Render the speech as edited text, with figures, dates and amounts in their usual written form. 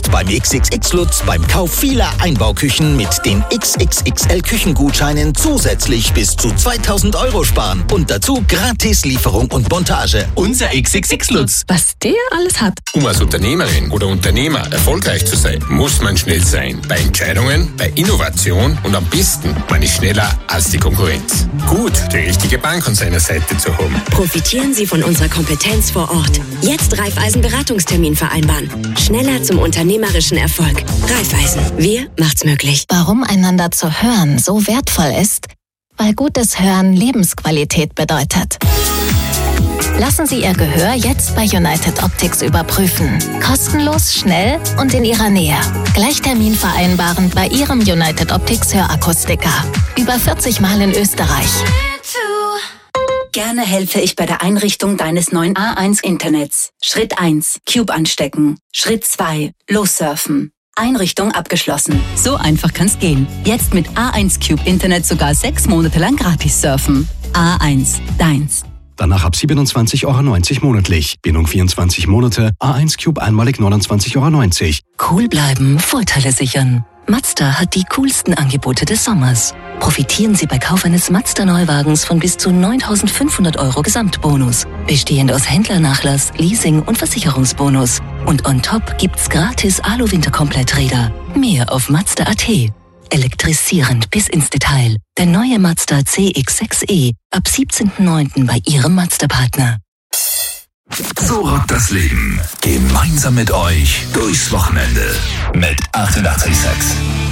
Jetzt beim XXX Lutz beim Kauf vieler Einbauküchen mit den XXXL Küchengutscheinen zusätzlich bis zu 2000 € sparen. Und dazu gratis Lieferung und Montage. Unser XXX Lutz. Was der alles hat. Um als Unternehmerin oder Unternehmer erfolgreich zu sein, muss man schnell sein. Bei Entscheidungen, bei Innovation und am besten, man ist schneller als die Konkurrenz. Gut, die richtige Bank an seiner Seite zu haben. Profitieren Sie von unserer Kompetenz vor Ort. Jetzt Raiffeisen-Beratungstermin vereinbaren. Schneller zum unternehmerischen Erfolg. Raiffeisen. Wir macht's möglich. Warum einander zu hören so wertvoll ist? Weil gutes Hören Lebensqualität bedeutet. Lassen Sie Ihr Gehör jetzt bei United Optics überprüfen. Kostenlos, schnell und in Ihrer Nähe. Gleich Termin vereinbaren bei Ihrem United Optics Hörakustiker. Über 40 Mal in Österreich. Gerne helfe ich bei der Einrichtung deines neuen A1 Internets. Schritt 1. Cube anstecken. Schritt 2. Lossurfen. Einrichtung abgeschlossen. So einfach kann's gehen. Jetzt mit A1 Cube Internet sogar 6 Monate lang gratis surfen. A1. Deins. Danach ab 27,90 € monatlich. Bindung 24 Monate. A1 Cube einmalig 29,90 €. Cool bleiben, Vorteile sichern. Mazda hat die coolsten Angebote des Sommers. Profitieren Sie bei Kauf eines Mazda-Neuwagens von bis zu 9.500 € Gesamtbonus. Bestehend aus Händlernachlass, Leasing und Versicherungsbonus. Und on top gibt's gratis Alu-Winterkompletträder. Mehr auf Mazda.at. Elektrisierend bis ins Detail. Der neue Mazda CX-6e ab 17.09. bei Ihrem Mazda-Partner. So rockt das Leben. Gemeinsam mit euch durchs Wochenende. Mit 88,6.